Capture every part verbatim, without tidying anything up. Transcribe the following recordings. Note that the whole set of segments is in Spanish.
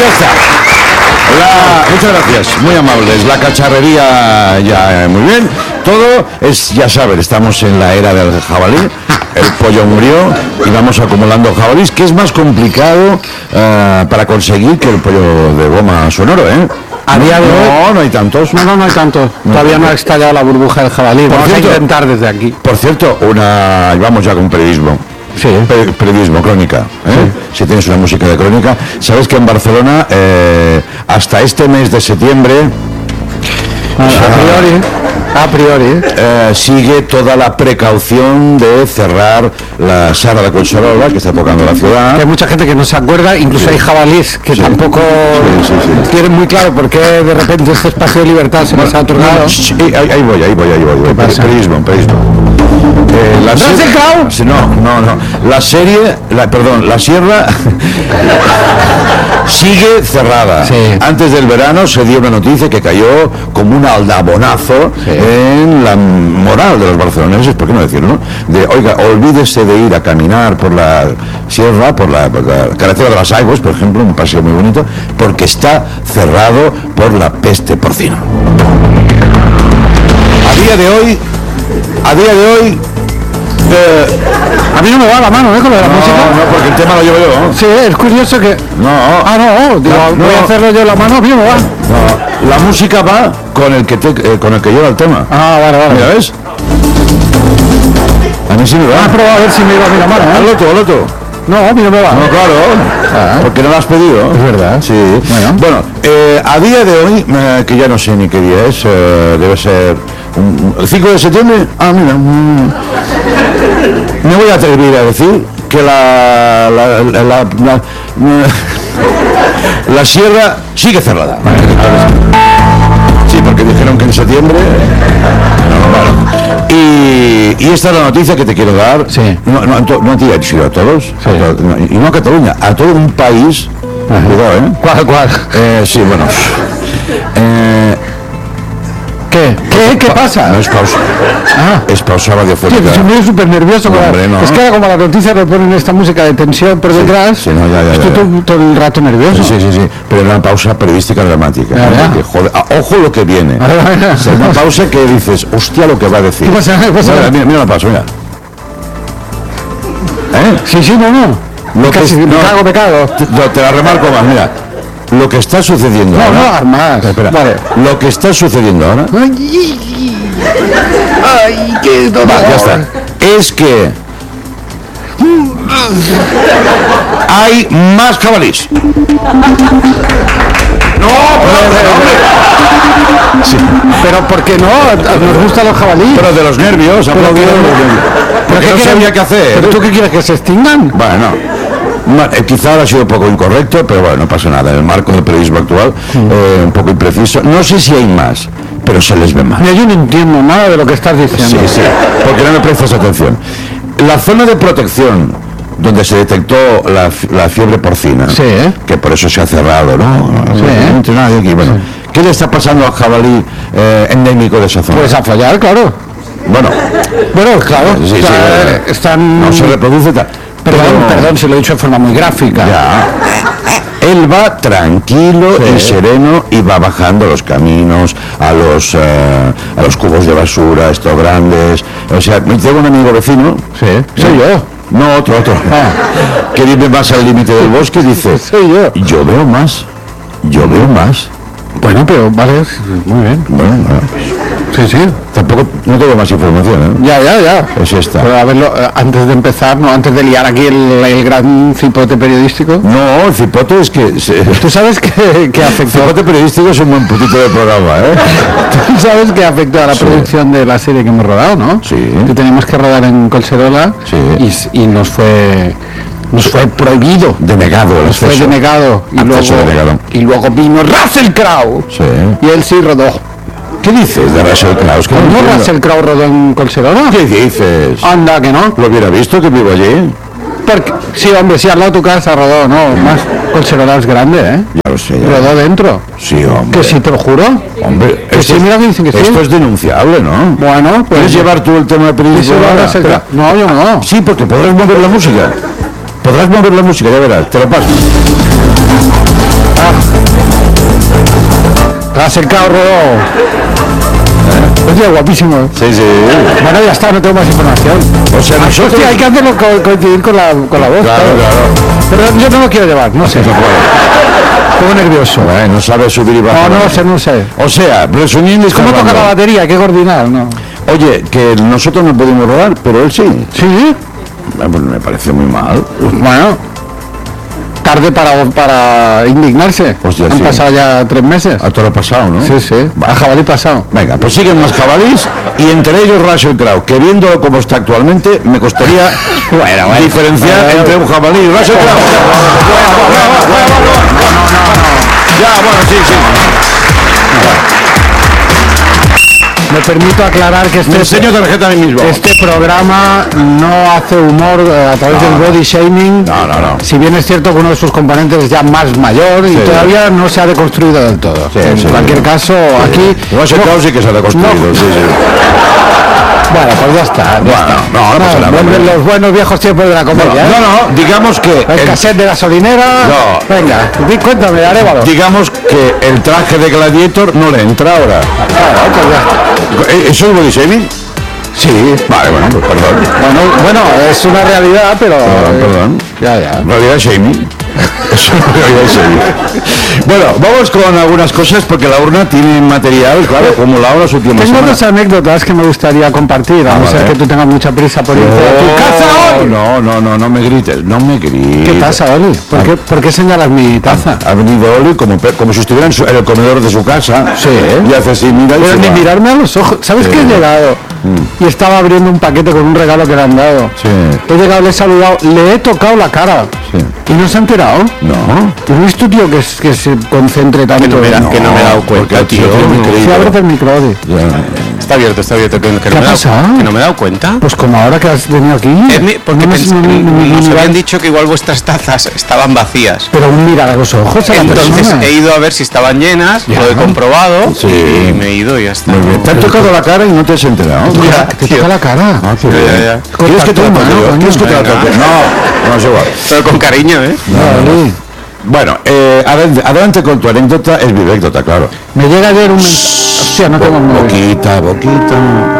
ya está. La, muchas gracias, muy amables. La cacharrería ya eh, muy bien. Todo es, ya saben, estamos en la era del jabalí. El pollo murió y vamos acumulando jabalís, que es más complicado uh, para conseguir que el pollo de goma sonoro, ¿eh? A día de hoy... No, no hay tantos. No, no, no hay tantos. No, Todavía no ha estallado la burbuja del jabalí. Por Vamos cierto, a intentar desde aquí. Por cierto, una... vamos ya con periodismo. Sí. Per periodismo, crónica. ¿eh? Sí. Si tienes una música de crónica. Sabes que en Barcelona, eh, hasta este mes de septiembre... A, a priori, a priori. Eh, sigue toda la precaución de cerrar la Sala de Collserola, que está tocando la ciudad. Que hay mucha gente que no se acuerda, incluso sí. Hay jabalíes que sí. tampoco sí, sí, sí. tienen muy claro por qué de repente este espacio de libertad se les ha otorgado. No, sí, ahí, ahí voy, ahí voy, ahí voy. ¿Qué pasa? Periodismo, periodismo. Eh, la ¿No, no, no, no. La serie, la, perdón, la sierra sigue cerrada. Sí. Antes del verano se dio una noticia que cayó como un aldabonazo sí. en la moral de los barceloneses, ¿por qué no decirlo? De, oiga, olvídese de ir a caminar por la sierra, por la, por la carretera de las Aigües, por ejemplo, un paseo muy bonito, porque está cerrado por la peste porcina. A día de hoy, a día de hoy, Eh, a mí no me va la mano, ¿eh? Con lo de la no, música. No, porque el tema lo llevo yo, ¿no? Sí, es curioso que... No. Ah, no, digo, no, voy a hacerlo yo la mano, a mí no me va. No, la música va con el que te, eh, con el que lleva el tema. Ah, vale, vale. Mira, ¿ves? A mí sí me va. Ah, probado a ver si me iba a mí la mano, ¿eh? Al otro, al otro. No, a mí no me va. No, claro. Ah, porque no lo has pedido. Es verdad. Sí. Bueno, bueno eh, a día de hoy, eh, que ya no sé ni qué día es, eh, debe ser un, el cinco de septiembre. Ah, mira. Mm, me voy a atrever a decir que la la, la, la, la, la sierra sigue cerrada. Sí, porque dijeron que en septiembre. No, claro. Y, y esta es la noticia que te quiero dar. Sí. No, no, no, no a ti, sino a todos. Sí. A to, no, y no a Cataluña, a todo un país. Ajá. Cuidado, ¿eh? ¿Cuál, cuál? Eh, sí, bueno. Eh, ¿Qué? ¿Qué? ¿Qué pasa? No es pausa. Ah. Es pausa radiofónica. Tío, estoy súper nervioso. No, hombre, no. Es que ahora como la noticia le ponen esta música de tensión por detrás, sí, sí, no, ya, ya, estoy ya, ya. Todo, todo el rato nervioso. Sí, sí, sí. Pero una pausa periodística dramática. Ya, ya. Que, joder, ah, ojo lo que viene. O sea, una pausa que dices, hostia lo que va a decir. ¿Qué pasa? ¿Qué pasa? Mira, mira, mira la pausa, mira. ¿Eh? Sí, sí, no, no. Lo que Casi, es, me no, cago, me cago. Te, te la remarco más, mira. Lo que está sucediendo no, ahora. No, no, más. Espera, vale. Lo que está sucediendo ahora. Ay, ay qué dolor. Va, ya está. Es que hay más jabalís. No, pero, hombre. Sí. Pero ¿por qué no? Nos gustan los jabalíes. Pero de los nervios. Pero, pero, pero ¿qué no sabía qué hacer? ¿Pero tú qué quieres, que se extingan? Bueno. Eh, quizá ahora ha sido un poco incorrecto, pero bueno, no pasa nada. En el marco del periodismo actual, eh, un poco impreciso. No sé si hay más, pero se les ve más. Mira, yo no entiendo nada de lo que estás diciendo. Sí, sí, porque no me prestas atención. La zona de protección donde se detectó la, la fiebre porcina, sí, ¿eh? que por eso se ha cerrado, ¿no? Sí, no entra nadie aquí. Bueno, sí. ¿Qué le está pasando al jabalí eh, endémico de esa zona? Pues a follar, claro. Bueno, bueno, claro. Sí, está, sí, bueno, están... No se reproduce tal. Perdón, pero, perdón, se lo he dicho de forma muy gráfica. Ya. Él va tranquilo sí. y sereno y va bajando los caminos, a los uh, a los cubos de basura, estos grandes. O sea, tengo un amigo vecino. Sí. Soy yo. No, otro, otro. Ah. Que vive más al límite del bosque y dice, soy yo. Yo veo más. Yo veo más. Bueno, pero vale, muy bien. Bueno, bueno. Sí, sí. Tampoco, no tengo más información, ¿eh? Ya, ya, ya. Es esta. Pero a verlo, antes de empezar, no, antes de liar aquí el, el gran cipote periodístico. No, el cipote es que... Se... ¿Tú sabes que, que afectó? El cipote periodístico es un buen putito de programa, ¿eh? ¿Tú sabes que afectó a la sí. producción de la serie que hemos rodado, no? Sí. Que teníamos que rodar en Collserola sí. y, y nos fue... Nos fue prohibido. Denegado. Nos fue denegado. Y luego, denegado. y luego vino Russell Crowe. Sí. Y él sí rodó. ¿Qué dices de Russell Crowe? Es que ¿No, no Russell Crowe rodó en Collserola? ¿Qué dices? Anda, que no. ¿Lo hubiera visto que vivo allí? Porque, sí, hombre, sí, al lado de tu casa rodó, no, más. Collserola es grande, ¿eh? Ya lo sé. Ya. Rodó dentro. Sí, hombre. Que sí, te lo juro. Hombre, que sí, mira que dicen que sí. Esto es denunciable, ¿no? Bueno, pues... ¿Quieres llevar tú el tema de periodismo? No, yo no. Sí, porque podrás mover la música. Podrás mover la música, ya verás, te lo paso. Te has secado, Rodó. Hostia, guapísimo. Sí, sí. Bueno, ya está, no tengo más información. O sea, nosotros... Hostia, hay que hacerlo co coincidir con la, con la voz. Claro, claro. Pero yo no lo quiero llevar, no sé. No se puede. Estoy nervioso. Eh, no sabe subir y bajar. No, no sé, no sé. O sea, resumiendo... ¿Cómo toca la batería? Hay que coordinar, ¿no? Oye, que nosotros no pudimos rodar, pero él sí. ¿Sí? Pues me parece muy mal. Bueno, tarde para, para indignarse. Hostia, Han sí. pasado ya tres meses. A todo lo pasado, ¿no? Sí, sí. A jabalí pasado. Venga, pues siguen más jabalís y entre ellos Russell Crowe, que viéndolo como está actualmente, me costaría bueno, bueno, diferenciar bueno, entre un jabalí y Russell Crowe. Ya, bueno, sí, sí. Me permito aclarar que este, Me enseño tarjeta a mí mismo. este programa no hace humor eh, a través No, del body shaming. No, no, no. Si bien es cierto que uno de sus componentes es ya más mayor y Sí, todavía no se ha deconstruido del todo. Sí, en sí, cualquier sí. caso, aquí... Russell no- Crowe sí que se ha reconstruido, no. sí, sí. Bueno, pues ya está. Ya Bueno, está. no, no pasa nada. Vuelven los buenos viejos tiempos de la comedia. No, ¿eh? no, digamos que... El el- cassette de gasolinera. No. Venga, di, cuéntame, Arévalo. digamos que el traje de Gladiator no le entra ahora. Claro, pues ya está. ¿Eh, ¿Eso es body shaming? Sí. Vale, bueno, pues perdón. Bueno, bueno, es una realidad, pero... Perdón, perdón. Ya, ya. En realidad es shaming. Eso en realidad es shaming. Bueno, vamos con algunas cosas porque la urna tiene material, claro, como la hora su tiempo. Tengo dos anécdotas que me gustaría compartir, a no ser vale. que tú tengas mucha prisa por irte a tu casa hoy. No, no, no, no me grites, no me grites. ¿Qué pasa, Oli? ¿Por qué, ¿Por qué señalas mi taza? Ha venido Oli como, pe- como si estuviera en, su- en el comedor de su casa. Sí, ¿eh? Y hace así, mira y Pero se ni va. mirarme a los ojos. ¿Sabes Sí. que he llegado? Y estaba abriendo un paquete con un regalo que le han dado. Sí. He llegado, le he saludado, le he tocado la cara. Sí. ¿Y no se ha enterado? No. ¿No es tu tío que, es- que se concentre tanto? no me da- que no me he dado cuenta, porque el tío. tiene muy No. creído. Sí, ábrete el micro, Odi. Ya. Está abierto, está abierto. Que, que ¿Qué no ha me he dado- pasado? Que no me he dado cuenta. Pues como ahora que has venido aquí. Es mi- porque no me- pens- no me- no me- nos no me- habían dicho que igual vuestras tazas estaban vacías. Pero un mirar a los ojos a la Entonces persona. he ido a ver si estaban llenas, Ya. lo he comprobado Sí. y me he ido y ya está. Muy bien. Te han tocado la cara y no te has enterado. Ya, Te tío. toca la cara. Ah, qué Ya, bien. ya, ya. ¿Quieres que te la Corta toque tú, yo? mano, ¿Quieres que te la venga. toque? No, no es igual. Pero con cariño, ¿eh? No, Oli. Bueno, eh, adelante, adelante con tu anécdota, es mi anécdota, claro. Me llega ayer un mensaje. Hostia, no tengo móvil. Boquita, boquita.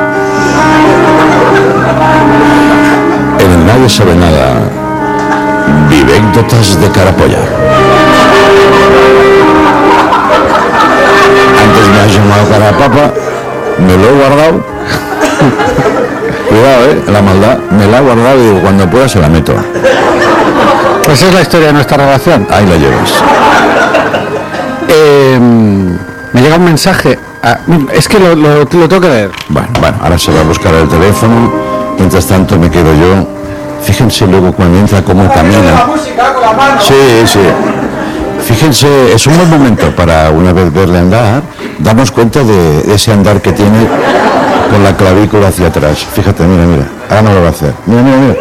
En Nadie Sabe Nada. Vivécdotas de Carapolla. Antes me has llamado Carapapa, me lo he guardado. Cuidado, eh, la maldad. Me la he guardado y digo, cuando pueda se la meto. Pues es la historia de nuestra relación. Ahí la llevas. Eh, me llega un mensaje. ah, es que lo, lo- lo tengo que leer. Bueno, bueno, ahora se va a buscar el teléfono. Mientras tanto me quedo yo. Fíjense luego cuando entra cómo camina. Sí, sí. Fíjense, es un buen momento para una vez verle andar, darnos cuenta de, de ese andar que tiene con la clavícula hacia atrás. Fíjate, mira, mira. Ahora no lo va a hacer. Mira, mira, mira.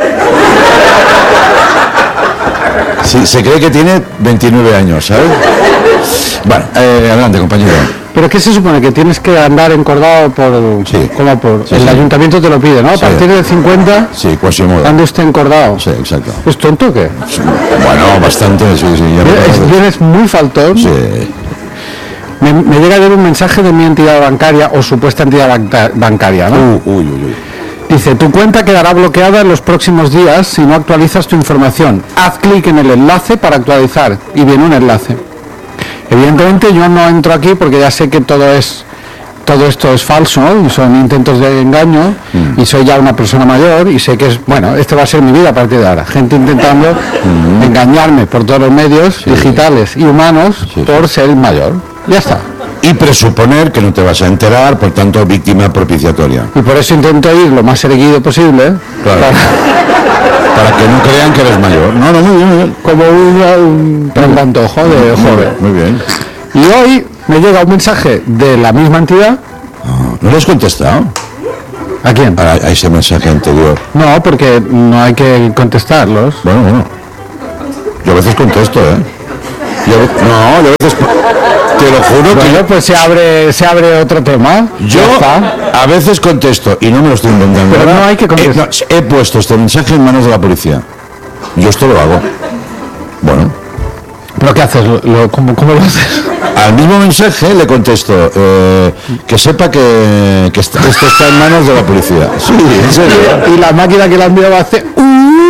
Sí, se cree que tiene veintinueve años, ¿sabes? Bueno, eh, adelante, compañero. Pero ¿qué se supone? Que tienes que andar encordado por... Sí. como por... Sí, el sí. ayuntamiento te lo pide, ¿no? A Sí. partir de cincuenta, Sí, Quasimodo. ande usted encordado. Sí, exacto. ¿Es tonto o qué? Bueno, bastante, sí, sí. Ya me Vienes, acuerdo. vienes muy faltón. Sí. Me, me llega ayer un mensaje de mi entidad bancaria o supuesta entidad banca- bancaria, ¿no? Uh, uy, uy, uy. Dice, tu cuenta quedará bloqueada en los próximos días si no actualizas tu información. Haz clic en el enlace para actualizar y viene un enlace. Evidentemente yo no entro aquí porque ya sé que todo es todo esto es falso, ¿no? Y son intentos de engaño y soy ya una persona mayor y sé que es, bueno, esto va a ser mi vida a partir de ahora. Gente intentando engañarme por todos los medios digitales y humanos Sí. por ser mayor. Ya está. Y presuponer que no te vas a enterar, por tanto, víctima propiciatoria. Y por eso intento ir lo más erguido posible. Claro. para- Para que no crean que eres mayor. No, no, muy bien, muy bien. como un, un trampantojo de joven. Muy bien. Y hoy me llega un mensaje de la misma entidad. ¿No le has contestado ¿A quién? a, a ese mensaje anterior? No, porque no hay que contestarlos. Bueno, bueno. Yo a veces contesto, ¿eh? Yo a ve- no, yo a veces... Te lo juro que Bueno, pues se abre, se abre otro tema. yo Ya está. a veces contesto y no me lo estoy inventando. Pero Ahora no hay que contestar. He, no, he puesto este mensaje en manos de la policía. Yo esto lo hago. Bueno, Pero ¿Pero qué haces? ¿Lo, lo, cómo, ¿Cómo lo haces? Al mismo mensaje le contesto eh, que sepa que, que esto está en manos de la policía. Sí, en serio. Y la máquina que la ha enviado hace... ¡Uh!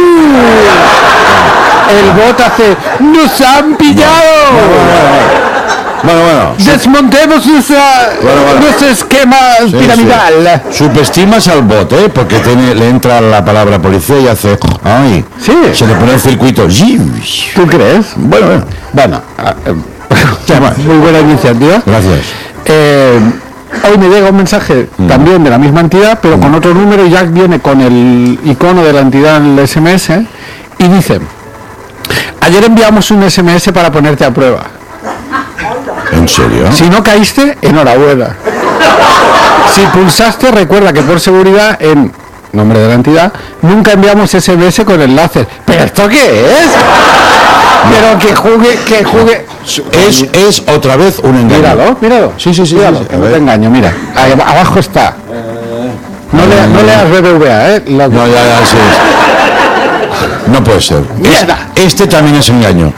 El bot hace... ¡Nos han pillado! Bueno, bueno. Desmontemos nuestra, bueno, bueno. nuestro esquema sí, piramidal. Sí. Subestimas al bot, ¿eh? Porque tiene, le entra la palabra policía y hace... ¡Ay! Sí. Se le pone el circuito. ¿Tú crees? Bueno, bueno. Bueno. Muy buena iniciativa. Gracias. Eh, hoy me llega un mensaje mm. también de la misma entidad, pero mm. con otro número, y ya viene con el icono de la entidad en el S M S y dice: ayer enviamos un S M S para ponerte a prueba. ¿En serio? Si no caíste, enhorabuena. Si pulsaste, recuerda que por seguridad, en nombre de la entidad, nunca enviamos S M S con enlaces. ¿Pero esto qué es? Pero que juegue, que juegue. Es, es otra vez un engaño. Míralo, míralo. Sí, sí, sí. Míralo, sí, sí. No te engaño, mira. Ahí abajo está. No, eh, le, no leas B B V A, ¿eh? La... No, ya, ya, sí. No puede ser. Mierda. Es, este también es engaño.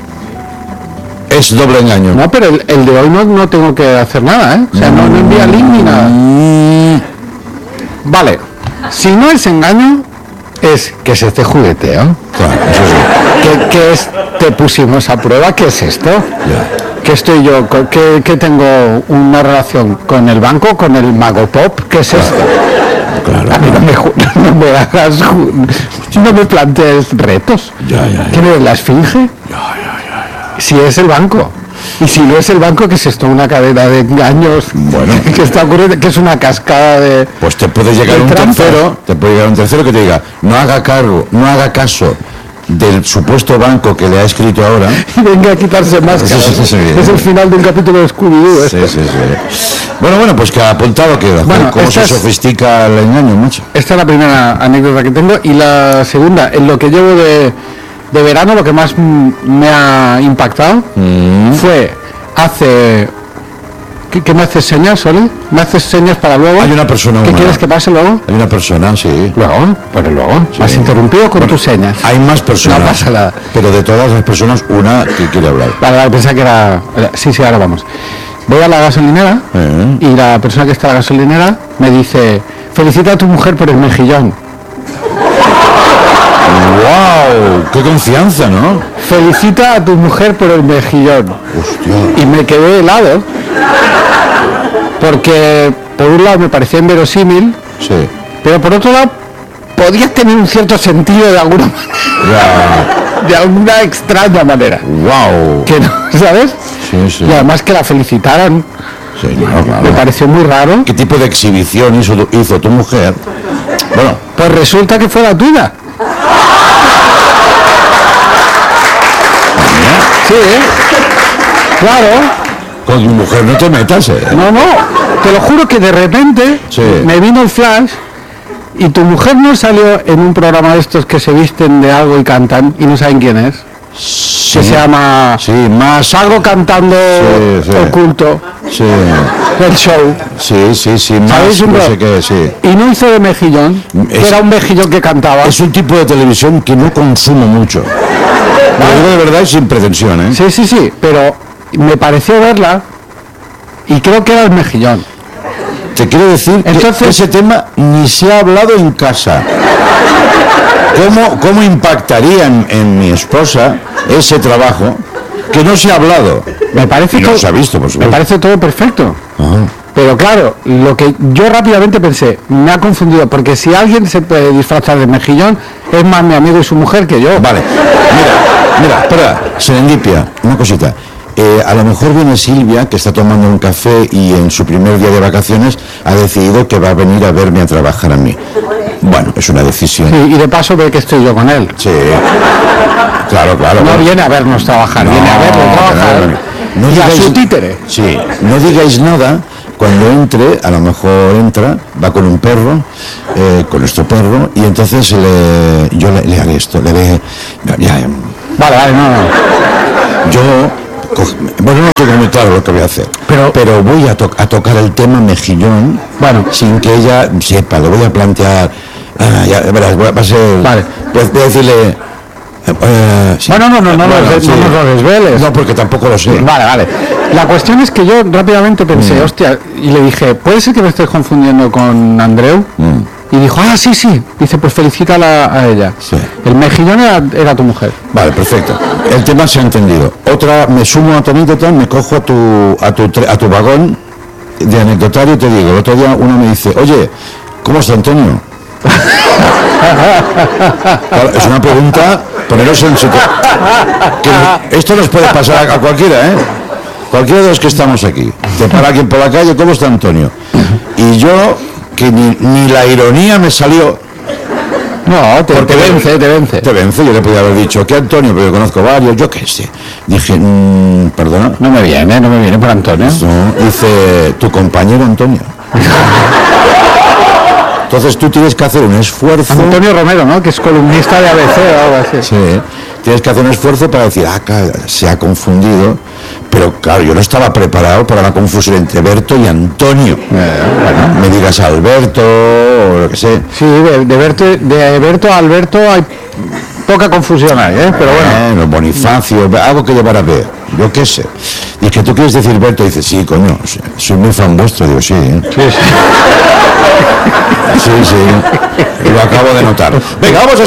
Es doble engaño. No, pero el, el de hoy no, no tengo que hacer nada, ¿eh? O sea, no, no envía link ni nada. Mm. Vale. Si no es engaño, es que se te jugueteo. Claro, eso sí. ¿Qué, qué es? Te pusimos a prueba. ¿Qué es esto? Yeah. ¿Qué estoy yo? ¿Qué, qué tengo una relación con el banco, con el Mago Pop? ¿Qué es claro. esto? Claro. A mí no me, no me hagas, no me plantees retos. Ya, ya, ya. ¿Quién es la esfinge? Ya, ya, ya, ya. Si es el banco. Y si no es el banco, ¿qué es esto? Una cadena de engaños. Bueno. Que está ocurriendo, que es una cascada de... Pues te puede llegar un trampa. tercero, te puede llegar un tercero que te diga, no haga cargo, no haga caso del supuesto banco que le ha escrito ahora. Y venga a quitarse máscaras. Sí, sí, sí, sí. Es el final de un capítulo de Scooby-Doo. Sí, sí, sí. Bueno, bueno, pues que apuntado queda. Bueno, ¿Cómo se es, sofistica el engaño, macho? Esta es la primera anécdota que tengo. Y la segunda, en lo que llevo de, de verano, lo que más m- me ha impactado mm. fue hace... ¿Qué, ¿Qué me haces señas, Oli? ¿Me haces señas para luego? Hay una persona ¿Qué humana. quieres que pase luego? Hay una persona, sí. Luego, pero luego. Sí. Has interrumpido con bueno, tus señas. Hay más personas. No pasa nada. Pero de todas las personas, una que quiere hablar. Vale, vale, pensaba que era... Sí, sí, ahora vamos. Voy a la gasolinera eh. y la persona que está en la gasolinera me dice: felicita a tu mujer por el mejillón. ¡Wow! ¡Qué confianza!, ¿no? Felicita a tu mujer por el mejillón. Hostia. Y me quedé helado. Porque, por un lado, me parecía inverosímil. Sí. Pero por otro lado, podía tener un cierto sentido de alguna manera. De alguna extraña manera. ¡Wow! Que no, ¿sabes? Sí, sí. Y además que la felicitaran. Sí, claro, claro. Me pareció muy raro. ¿Qué tipo de exhibición hizo tu, hizo tu mujer? Bueno. Pues resulta que fue la tuya. Sí, ¿eh? Claro. Con tu mujer no te metas, ¿eh? No, no. Te lo juro que de repente sí. me vino el flash y tu mujer no salió en un programa de estos que se visten de algo y cantan y no saben quién es. Sí. Que se llama sí, más algo cantando sí, sí. oculto. Sí. El show. Sí, sí, sí. Más, un no sé qué, sí. Y no hizo de mejillón, es, que era un mejillón que cantaba. Es un tipo de televisión que no consumo mucho. Lo digo de verdad y sin pretensión, ¿eh? Sí, sí, sí, pero me pareció verla y creo que era el mejillón. Te quiero decir Entonces, que ese tema ni se ha hablado en casa. ¿Cómo, cómo impactaría en, en mi esposa ese trabajo que no se ha hablado? Me parece y no todo, se ha visto, por supuesto. Me parece todo perfecto. Ajá. Pero claro, lo que yo rápidamente pensé, me ha confundido, porque si alguien se puede disfrazar de mejillón, es más mi amigo y su mujer que yo. Vale, mira, mira, espera, serendipia, una cosita. Eh, a lo mejor viene Silvia, que está tomando un café y en su primer día de vacaciones ha decidido que va a venir a verme a trabajar a mí. Bueno, es una decisión. Sí, y de paso ve que estoy yo con él. Sí, claro, claro. No bueno. viene a vernos trabajar, no, viene a verlo trabajar. No, no, no. No y digáis, a su títere. Sí, no digáis nada. Cuando entre, a lo mejor entra, va con un perro, eh, con nuestro perro, y entonces le, yo le, le haré esto, le haré... Ya, ya, vale, vale, no, no. Yo... Bueno, no tengo muy claro lo que voy a hacer, pero, pero voy a, to- a tocar el tema mejillón, bueno, sin que ella sepa, lo voy a plantear, ah, ya verás, va a ser, vale. voy a decirle, Eh, sí. Bueno, no, no, no, Bueno, no, sí. no nos lo desveles. No, porque tampoco lo sé. Vale, vale. La cuestión es que yo rápidamente pensé, Mm. hostia, y le dije, ¿puede ser que me estés confundiendo con Andreu? Mm. Y dijo, ah, sí, sí. Dice, pues felicítala a ella. Sí. El mejillón era, era tu mujer. Vale, perfecto. El tema se ha entendido. Otra, me sumo a tu anécdota, me cojo a tu, a tu, tre- a tu vagón de anecdotario y te digo, el otro día uno me dice, oye, ¿cómo está Antonio? Claro, es una pregunta, poneros en situ- que esto nos puede pasar a, a cualquiera, ¿eh? Cualquiera de los que estamos aquí. Te para alguien por la calle, ¿cómo está Antonio? Y yo, que ni, ni la ironía me salió. No, te, Porque te vence, te vence. Te vence, yo le podía haber dicho, ¿qué Antonio? Pero yo conozco varios, yo qué sé. Dije, mmm, perdona. No me viene, no me viene por Antonio. No, dice, tu compañero Antonio. Entonces tú tienes que hacer un esfuerzo. Antonio Romero, ¿no? Que es columnista de A B C o algo así. Sí, tienes que hacer un esfuerzo para decir, ah, claro, se ha confundido. Pero claro, yo no estaba preparado para la confusión entre Berto y Antonio. Eh, bueno. Me digas Alberto o lo que sé. Sí, de, de, Berto, de Berto a Alberto hay poca confusión ahí, ¿eh? Pero bueno. Bueno, Bonifacio, algo que llevar a ver, yo qué sé. Y es que tú quieres decir Berto, y dices, sí, coño, sí, soy muy fan vuestro, digo, sí, ¿eh? Sí, sí. Sí, sí, lo acabo de notar. Venga, vamos a